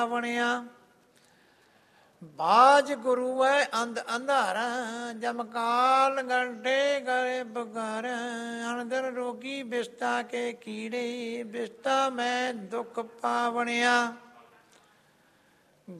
ਬਣਿਆ। ਬਾਜ ਗੁਰੂ ਹੈ ਅੰਧ ਅੰਧਾਰਾ, ਜਮਕਾਲ ਗੰਢੇ ਗਲੇ ਬਗਾਰ। ਅਣਦਨ ਰੋਗੀ ਬਿਸਤਾ ਕੇ ਕੀੜੇ, ਬਿਸਤਾ ਮੈਂ ਦੁੱਖ ਪਾਵਣਿਆ।